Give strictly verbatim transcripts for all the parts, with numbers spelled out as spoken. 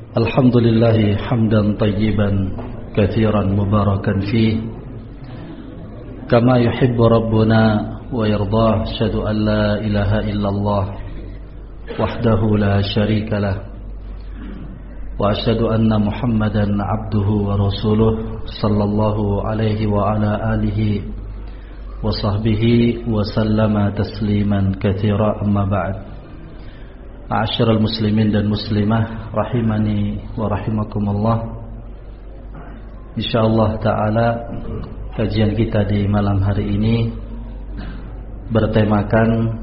Alhamdulillahi hamdan tayyiban kathiran mubarakan fih kama yuhibbu rabbuna wa yardah. Asyhadu an la ilaha illallah wahdahu la syarika lah wa asyhadu anna Muhammadan abduhu wa rasuluh sallallahu alaihi wa ala alihi wa sahbihi wa sallama tasliman katsira. Amma ba'd. Ma'asyiral muslimin dan muslimah rahimani wa rahimakumullah. Insyaallah taala kajian kita di malam hari ini bertemakan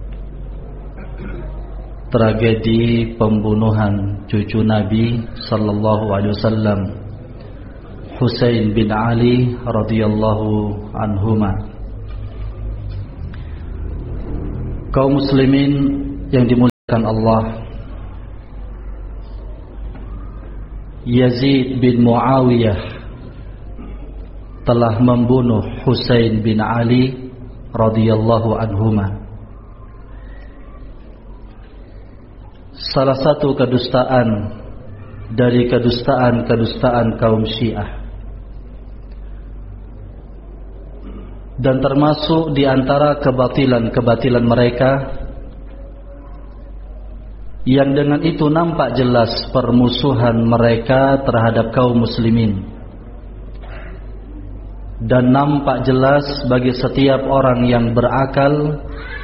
tragedi pembunuhan cucu Nabi sallallahu alaihi wasallam, Husain bin Ali radhiyallahu anhuma. Kaum muslimin yang dimuliakan Allah, Yazid bin Muawiyah telah membunuh Husain bin Ali radhiyallahu anhuma. Salah satu kedustaan dari kedustaan-kedustaan kaum Syiah, dan termasuk di antara kebatilan-kebatilan mereka yang dengan itu nampak jelas permusuhan mereka terhadap kaum muslimin, dan nampak jelas bagi setiap orang yang berakal